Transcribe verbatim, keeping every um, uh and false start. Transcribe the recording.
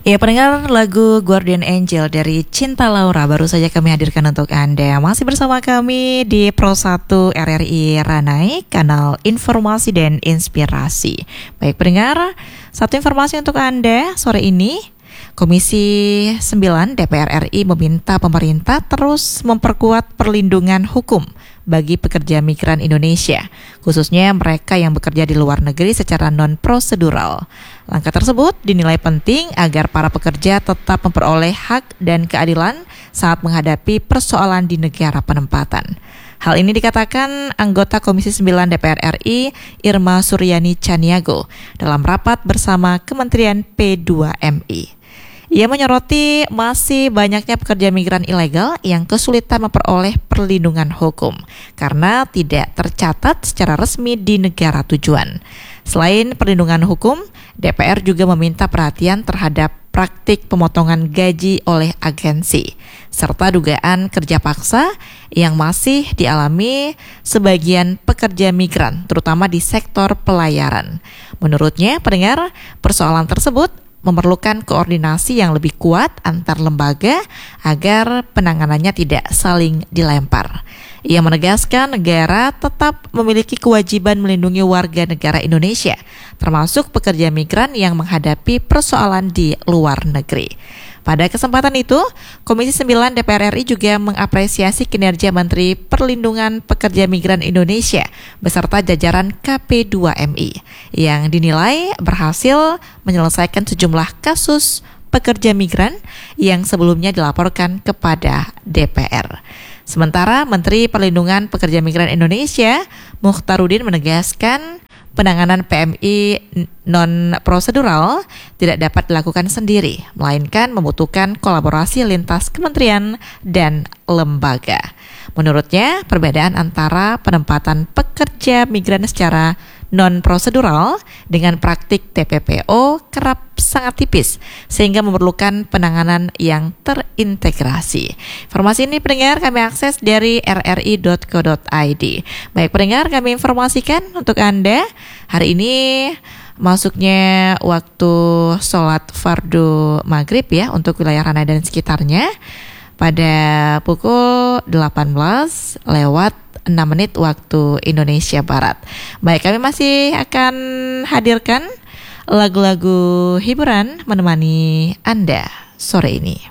Ya, pendengar lagu Guardian Angel dari Cinta Laura baru saja kami hadirkan untuk Anda. Masih bersama kami di Pro satu R R I Ranai, kanal informasi dan inspirasi. Baik pendengar, satu informasi untuk Anda sore ini. Komisi sembilan D P R R I meminta pemerintah terus memperkuat perlindungan hukum bagi pekerja migran Indonesia, khususnya mereka yang bekerja di luar negeri secara non-prosedural. Langkah tersebut dinilai penting agar para pekerja tetap memperoleh hak dan keadilan saat menghadapi persoalan di negara penempatan. Hal ini dikatakan anggota Komisi sembilan D P R R I Irma Suryani Caniago dalam rapat bersama Kementerian P dua M I. Ia menyoroti masih banyaknya pekerja migran ilegal yang kesulitan memperoleh perlindungan hukum karena tidak tercatat secara resmi di negara tujuan. Selain perlindungan hukum, D P R juga meminta perhatian terhadap praktik pemotongan gaji oleh agensi, serta dugaan kerja paksa yang masih dialami sebagian pekerja migran, terutama di sektor pelayaran. Menurutnya, pendengar, persoalan tersebut memerlukan koordinasi yang lebih kuat antar lembaga agar penanganannya tidak saling dilempar. Ia menegaskan negara tetap memiliki kewajiban melindungi warga negara Indonesia, termasuk pekerja migran yang menghadapi persoalan di luar negeri. Pada kesempatan itu, Komisi sembilan D P R R I juga mengapresiasi kinerja Menteri Perlindungan Pekerja Migran Indonesia beserta jajaran K P dua M I yang dinilai berhasil menyelesaikan sejumlah kasus pekerja migran yang sebelumnya dilaporkan kepada D P R. Sementara Menteri Perlindungan Pekerja Migran Indonesia, Mukhtarudin, menegaskan penanganan P M I non-prosedural tidak dapat dilakukan sendiri, melainkan membutuhkan kolaborasi lintas kementerian dan lembaga. Menurutnya, perbedaan antara penempatan pekerja migran secara non-prosedural dengan praktik T P P O kerap sangat tipis, sehingga memerlukan penanganan yang terintegrasi. Informasi ini pendengar kami akses dari r r i dot co dot i d. Baik pendengar, kami informasikan untuk Anda hari ini masuknya waktu sholat fardu maghrib ya untuk wilayah Ranai dan sekitarnya pada pukul delapan belas lewat enam menit waktu Indonesia Barat. Baik, kami masih akan hadirkan lagu-lagu hiburan menemani Anda sore ini.